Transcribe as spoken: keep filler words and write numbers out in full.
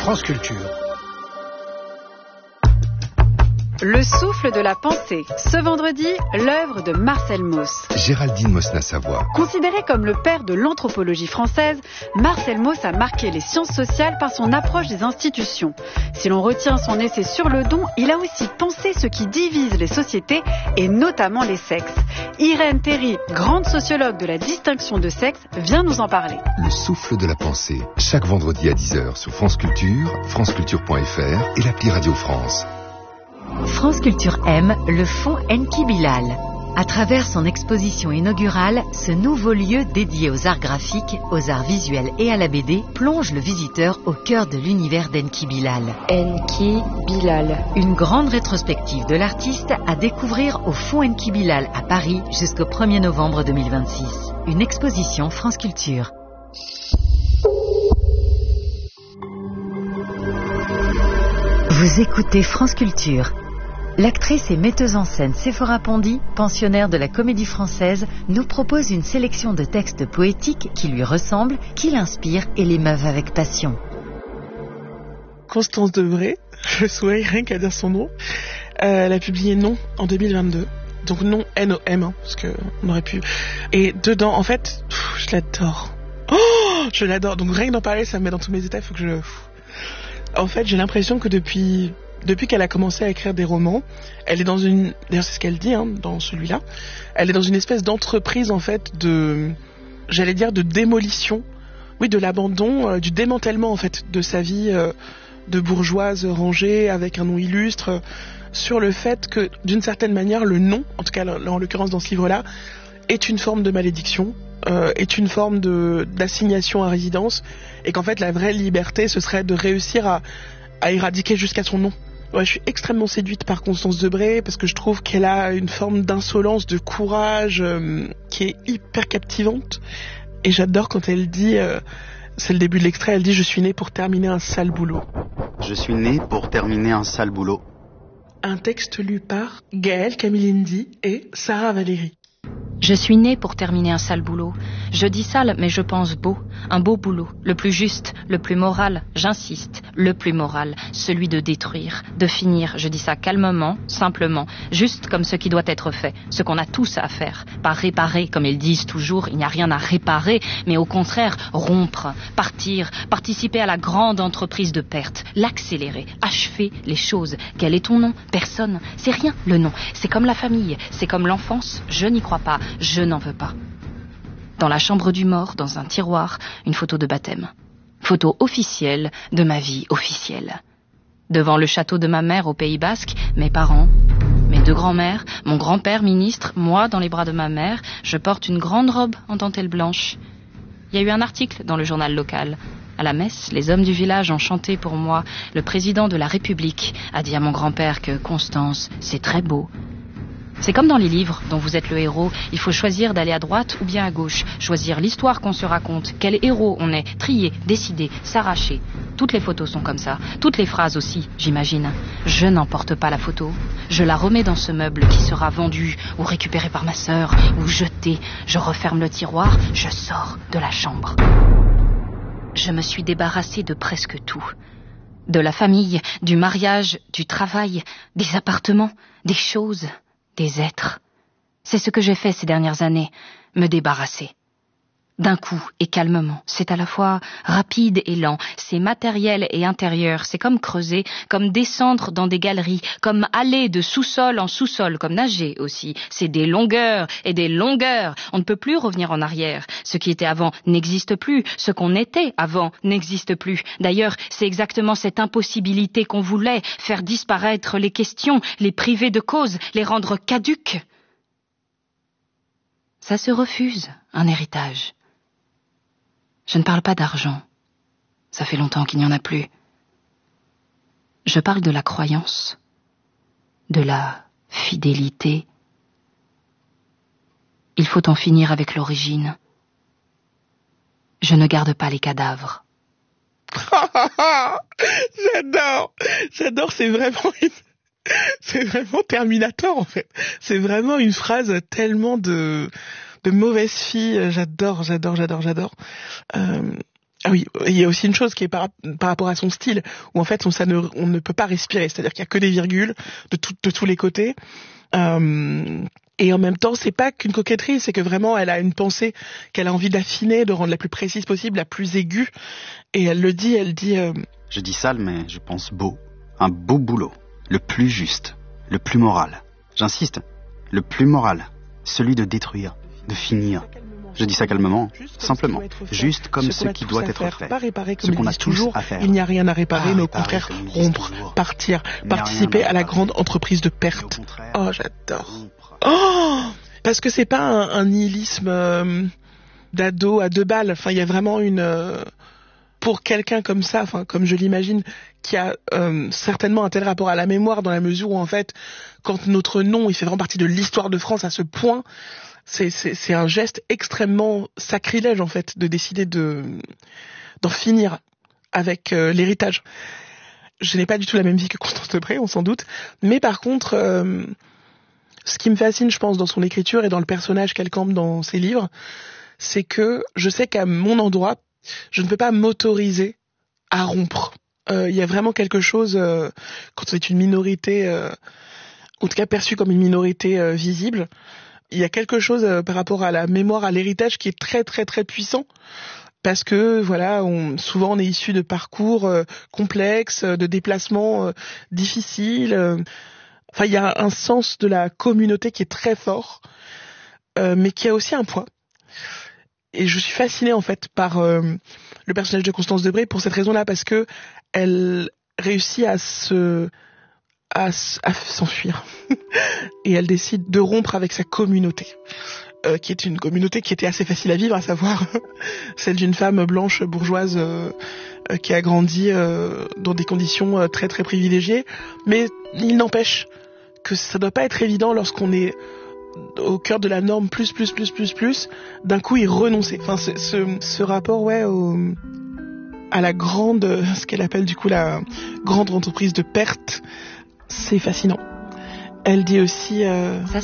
France Culture. Le souffle de la pensée. Ce vendredi, l'œuvre de Marcel Mauss. Géraldine Mosna-Savoie. Considéré comme le père de l'anthropologie française, Marcel Mauss a marqué les sciences sociales par son approche des institutions. Si l'on retient son essai sur le don, il a aussi pensé ce qui divise les sociétés et notamment les sexes. Irène Théry, grande sociologue de la distinction de sexe, vient nous en parler. Le souffle de la pensée. Chaque vendredi à dix heures sur France Culture, franceculture point f r et l'appli Radio France. France Culture aime le fonds Enki Bilal. À travers son exposition inaugurale, ce nouveau lieu dédié aux arts graphiques, aux arts visuels et à la B D plonge le visiteur au cœur de l'univers d'Enki Bilal. Enki Bilal. Une grande rétrospective de l'artiste à découvrir au fonds Enki Bilal à Paris jusqu'au premier novembre deux mille vingt-six. Une exposition France Culture. Vous écoutez France Culture. L'actrice et metteuse en scène Séphora Pondy, pensionnaire de la Comédie Française, nous propose une sélection de textes poétiques qui lui ressemblent, qui l'inspirent et l'émeuvent avec passion. Constance Debré, je souhaite rien qu'à dire son nom, euh, elle a publié Non en deux mille vingt-deux. Donc Non, N O M, hein, parce qu'on aurait pu... Et dedans, en fait, pff, je l'adore. Oh, je l'adore. Donc rien que d'en parler, ça me met dans tous mes états, il faut que je... En fait, j'ai l'impression que depuis... Depuis qu'elle a commencé à écrire des romans, elle est dans une... D'ailleurs, c'est ce qu'elle dit hein, dans celui-là. Elle est dans une espèce d'entreprise, en fait, de... J'allais dire de démolition. Oui, de l'abandon, euh, du démantèlement, en fait, de sa vie euh, de bourgeoise rangée, avec un nom illustre, euh, sur le fait que, d'une certaine manière, le nom, en tout cas, en l'occurrence dans ce livre-là, est une forme de malédiction, euh, est une forme de, d'assignation à résidence, et qu'en fait, la vraie liberté, ce serait de réussir à, à éradiquer jusqu'à son nom. Ouais, je suis extrêmement séduite par Constance Debré parce que je trouve qu'elle a une forme d'insolence, de courage euh, qui est hyper captivante. Et j'adore quand elle dit, euh, c'est le début de l'extrait, elle dit « Je suis née pour terminer un sale boulot ». Je suis née pour terminer un sale boulot. Un texte lu par Gaëlle Camilindi et Sarah Valéry. Je suis née pour terminer un sale boulot. Je dis sale, mais je pense beau. Un beau boulot. Le plus juste, le plus moral, j'insiste, le plus moral. Celui de détruire, de finir. Je dis ça calmement, simplement. Juste comme ce qui doit être fait. Ce qu'on a tous à faire. Pas réparer, comme ils disent toujours. Il n'y a rien à réparer, mais au contraire, rompre, partir, participer à la grande entreprise de perte. L'accélérer, achever les choses. Quel est ton nom? Personne. C'est rien, le nom. C'est comme la famille. C'est comme l'enfance. Je n'y crois pas. Je n'en veux pas. Dans la chambre du mort, dans un tiroir, une photo de baptême. Photo officielle de ma vie officielle. Devant le château de ma mère au Pays Basque, mes parents, mes deux grands-mères, mon grand-père ministre, moi dans les bras de ma mère, je porte une grande robe en dentelle blanche. Il y a eu un article dans le journal local. À la messe, les hommes du village ont chanté pour moi. Le président de la République a dit à mon grand-père que Constance, c'est très beau. C'est comme dans les livres dont vous êtes le héros. Il faut choisir d'aller à droite ou bien à gauche. Choisir l'histoire qu'on se raconte. Quel héros on est. Trier, décider, s'arracher. Toutes les photos sont comme ça. Toutes les phrases aussi, j'imagine. Je n'emporte pas la photo. Je la remets dans ce meuble qui sera vendu ou récupéré par ma sœur ou jeté. Je referme le tiroir. Je sors de la chambre. Je me suis débarrassée de presque tout. De la famille, du mariage, du travail, des appartements, des choses... des êtres. C'est ce que j'ai fait ces dernières années, me débarrasser. D'un coup et calmement, c'est à la fois rapide et lent, c'est matériel et intérieur, c'est comme creuser, comme descendre dans des galeries, comme aller de sous-sol en sous-sol, comme nager aussi. C'est des longueurs et des longueurs, on ne peut plus revenir en arrière. Ce qui était avant n'existe plus, ce qu'on était avant n'existe plus. D'ailleurs, c'est exactement cette impossibilité qu'on voulait, faire disparaître les questions, les priver de cause, les rendre caduques. Ça se refuse, un héritage. Je ne parle pas d'argent. Ça fait longtemps qu'il n'y en a plus. Je parle de la croyance, de la fidélité. Il faut en finir avec l'origine. Je ne garde pas les cadavres. J'adore, j'adore, c'est vraiment une... c'est vraiment Terminator en fait. C'est vraiment une phrase tellement de... de mauvaise fille, j'adore, j'adore, j'adore, j'adore. Euh, Ah oui, il y a aussi une chose qui est par, par rapport à son style, où en fait on, ça ne, on ne peut pas respirer, c'est-à-dire qu'il y a que des virgules de, tout, de tous les côtés. Euh, et en même temps, c'est pas qu'une coquetterie, c'est que vraiment elle a une pensée qu'elle a envie d'affiner, de rendre la plus précise possible, la plus aiguë. Et elle le dit, elle dit... Euh... Je dis sale, mais je pense beau. Un beau boulot. Le plus juste. Le plus moral. J'insiste, le plus moral. Celui de détruire, de finir. Je dis ça calmement, simplement, juste comme ce qui doit être fait. Pas réparer Ce comme qu'on ils a disent toujours, tous à faire. il n'y a rien à réparer, Pas mais au réparer, contraire, comme ils disent rompre, toujours. partir, Il n'y a participer rien à à la réparer. grande entreprise de Et perte. au contraire, Oh, j'adore. rompre. Oh, parce que c'est pas un, un nihilisme euh, d'ado à deux balles. Enfin, il y a vraiment une... Euh, pour quelqu'un comme ça, enfin comme je l'imagine, qui a euh, certainement un tel rapport à la mémoire dans la mesure où en fait, quand notre nom, il fait vraiment partie de l'histoire de France à ce point... C'est, c'est, c'est un geste extrêmement sacrilège en fait de décider de d'en finir avec euh, l'héritage. Je n'ai pas du tout la même vie que Constance Debré, on s'en doute, mais par contre, euh, ce qui me fascine, je pense, dans son écriture et dans le personnage qu'elle campe dans ses livres, c'est que je sais qu'à mon endroit, je ne peux pas m'autoriser à rompre. Il euh, y a vraiment quelque chose euh, quand on est une minorité, euh, en tout cas perçue comme une minorité euh, visible. Il y a quelque chose euh, par rapport à la mémoire, à l'héritage qui est très très très puissant parce que voilà, on, souvent on est issu de parcours euh, complexes, de déplacements euh, difficiles. Euh, enfin, il y a un sens de la communauté qui est très fort, euh, mais qui a aussi un poids. Et je suis fascinée en fait par euh, le personnage de Constance Debré pour cette raison-là, parce que elle réussit à se à, à s'enfuir et elle décide de rompre avec sa communauté, euh, qui est une communauté qui était assez facile à vivre, à savoir celle d'une femme blanche bourgeoise euh, euh, qui a grandi euh, dans des conditions euh, très très privilégiées, mais il n'empêche que ça doit pas être évident lorsqu'on est au cœur de la norme plus plus plus plus plus d'un coup y renoncer. Enfin ce, ce, ce rapport ouais au, à la grande, ce qu'elle appelle du coup la grande entreprise de perte, c'est fascinant. Elle dit aussi... Euh...